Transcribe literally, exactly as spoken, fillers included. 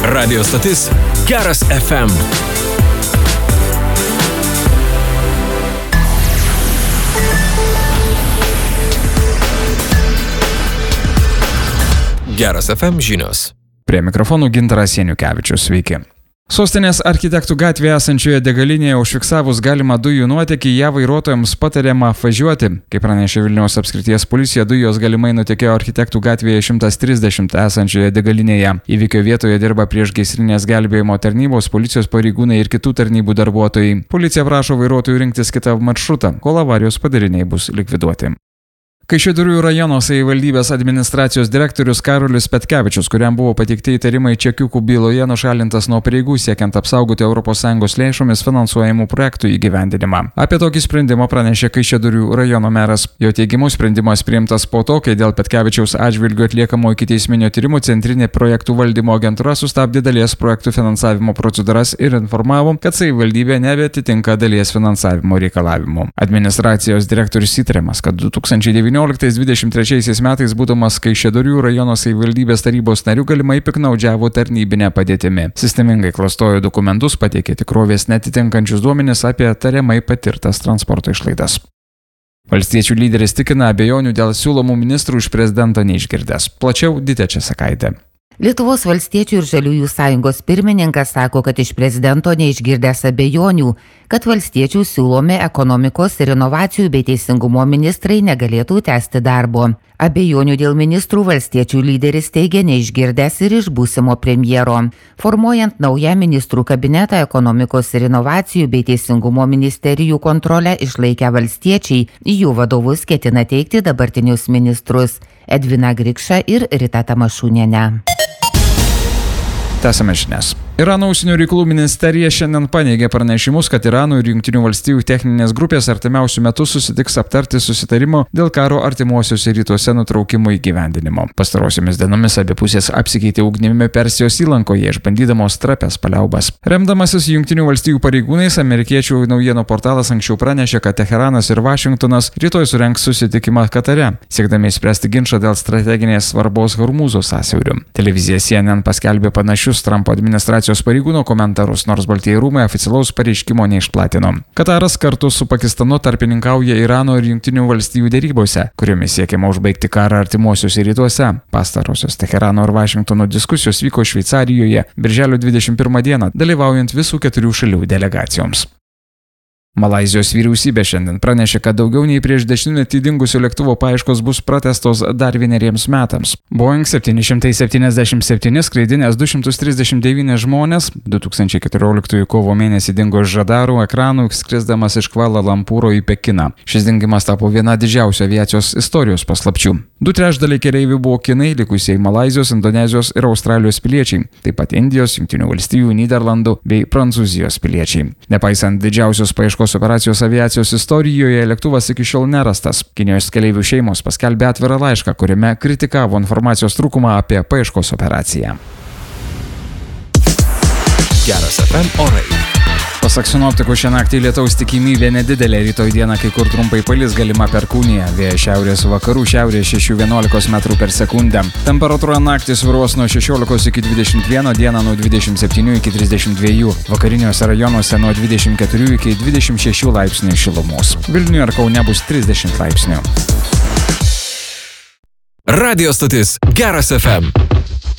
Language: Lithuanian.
Radio stotis Geras F M. Geras F M žinios. Prie mikrofonų Gintaras Janiukevičius, sveiki. Sostinės Architektų gatvėje esančioje degalinėje užfiksavus galimą dujų nuotėkį, ją vairuotojams patariama važiuoti. Kaip pranešė Vilniaus apskrities policija, dujos galimai nutekėjo Architektų gatvėje šimtas trisdešimt esančioje degalinėje. Įvykio vietoje dirba priešgaisrinės gelbėjimo tarnybos, policijos pareigūnai ir kitų tarnybų darbuotojai. Policija prašo vairuotojų rinktis kitą maršrutą, kol avarijos padariniai bus likviduoti. Kaišiadorių rajono savivaldybės administracijos direktorius Karolis Petkevičius, kuriam buvo pateikti įtarimai čekiukų byloje, nušalintas nuo pareigų siekiant apsaugoti Europos Sąjungos lėšomis finansuojamų projektų įgyvendinimą. Apie tokį sprendimą pranešė Kaišiadorių rajono meras. Jo teigimu sprendimas priimtas po to, kai dėl Petkevičiaus atžvilgiu atliekamo ikiteisminio tyrimų centrinė projektų valdymo agentūra sustabdė dalies projektų finansavimo procedūras ir informavo, kad savivaldybė nebeatitinka dalies finansavimo reikalavimų. Administracijos direktorius įtariamas, kad du tūkstančiai devynioliktais dvidešimt trečiaisiais metais būdamas Kaišiadorių rajono savivaldybės tarybos nariu galimai piknaudžiavo tarnybinę padėtimi. Sistemingai klastojo dokumentus, pateikė tikrovės netitinkančius duomenis apie tariamai patirtas transporto išlaidas. Valstiečių lyderis tikina, abejonių dėl siūlomų ministrų iš prezidento neišgirdęs. Plačiau Ditė Česakaitė. Lietuvos valstiečių ir žaliųjų sąjungos pirmininkas sako, kad iš prezidento neišgirdęs abejonių, kad valstiečių siūlomi ekonomikos ir inovacijų bei teisingumo ministrai negalėtų tęsti darbo. Abejonių dėl ministrų valstiečių lyderis teigia neišgirdęs ir iš būsimo premjero. Formuojant naują ministrų kabinetą, ekonomikos ir inovacijų bei teisingumo ministerijų kontrolę išlaikę valstiečiai, jų vadovus ketina teikti dabartinius ministrus Edviną Grikšą ir Ritą Tamašūnienę. Tęsiame žinias. Irano užsienio reikalų ministerija šiandien paneigė pranešimus, kad Irano ir Jungtinių valstijų techninės grupės artimiausių metų susitiks aptarti susitarimo dėl karo artimuosiuose rytuose nutraukimo įgyvendinimo. Pastarosiomis dienomis abi pusės apsikeitė ugnimi Persijos įlankoje, išbandydamos trapias paliaubas. Remdamasis Jungtinių valstijų pareigūnais, amerikiečių naujienų portalas anksčiau pranešė, kad Teheranas ir Vašingtonas rytoj surengs susitikimą Katare, siekdami išspręsti ginčą dėl strateginės svarbos Hormūzo sąsiauriu. Televizija C N N paskelbė panašius Trumpo administracijos pareigūno komentarus, nors Baltieji rūmai oficialaus pareiškimo neišplatino. Kataras kartu su Pakistanu tarpininkauja Irano ir Jungtinių valstijų derybose, kuriomis siekiama užbaigti karą artimuosiuose rytuose. Pastarosios Teherano ir Vašingtono diskusijos vyko Šveicarijoje birželio dvidešimt pirmą dieną, dalyvaujant visų keturių šalių delegacijoms. Malaizijos vyriausybė šiandien pranešė, kad daugiau nei prieš dešimtmetį dingusio lėktuvo paieškos bus pratęstos dar vieneriems metams. Boeing septyni šimtai septyniasdešimt septyni skraidinęs du šimtus trisdešimt devynis žmonės du tūkstančiai keturioliktųjų kovo mėnesį dingo iš radarų ekranų, skrisdamas iš Kvala Lumpūro į Pekiną. Šis dingimas tapo viena didžiausių aviacijos istorijos paslapčių. Du trečdaliai keleivių buvo kinai, likusieji Malaizijos, Indonezijos ir Australijos piliečiai, taip pat Indijos, Jungtinių valstijų, Nyderlandų bei Prancūzijos piliečiai. Nepaisant didžiausios paieškos operacijos aviacijos istorijoje, lėktuvas iki šiol nerastas. Kinijos keleivių šeimos paskelbė atvirą laišką, kuriame kritikavo informacijos trūkumą apie paieškos operaciją. Geras F M orai. Pasak sinoptikų, šią naktį lietaus tikimybė nedidelė, rytoj dieną kai kur trumpai palis, galima perkūnija, vėjas šiaurės vakarų, šiaurės šeši vienuolika metrų per sekundę. Temperatūra naktį svyruos nuo šešiolikos iki dvidešimt vieno, dieną nuo dvidešimt septynių iki trisdešimt dviejų, vakariniuose rajonuose nuo dvidešimt keturių iki dvidešimt šešių laipsnių šilumos. Vilniuje ir Kaune bus trisdešimt laipsnių. Radio stotis Geras F M.